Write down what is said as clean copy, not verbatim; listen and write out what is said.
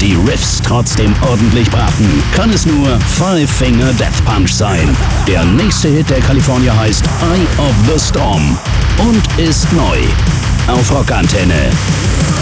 die Riffs trotzdem ordentlich braten, kann es nur Five Finger Death Punch sein. Der nächste Hit der Kalifornier heißt Eye of the Storm und ist neu auf Rockantenne.